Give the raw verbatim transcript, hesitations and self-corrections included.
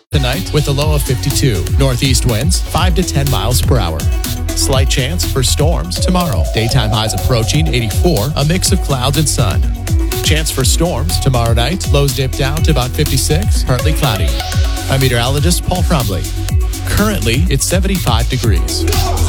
tonight with a low of fifty-two. Northeast winds five to ten miles per hour. Slight chance for storms tomorrow. Daytime highs approaching eighty-four, a mix of clouds and sun. Chance for storms tomorrow night. Lows dip down to about fifty-six, partly cloudy. I'm meteorologist Paul Trombley. Currently, it's seventy-five degrees.